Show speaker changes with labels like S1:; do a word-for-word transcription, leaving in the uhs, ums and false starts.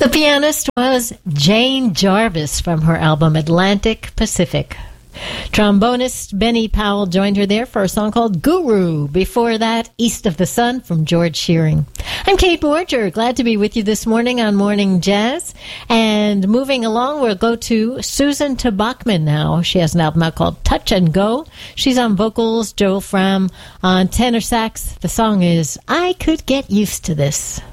S1: The pianist was Jane Jarvis from her album Atlantic Pacific. Trombonist Benny Powell joined her there for a song called Guru. Before that, East of the Sun from George Shearing. I'm Kate Borger. Glad to be with you this morning on Morning Jazz. And moving along, we'll go to Susan Tabachman now. She has an album out called Touch and Go. She's on vocals, Joel Fram on tenor sax. The song is I Could Get Used to This.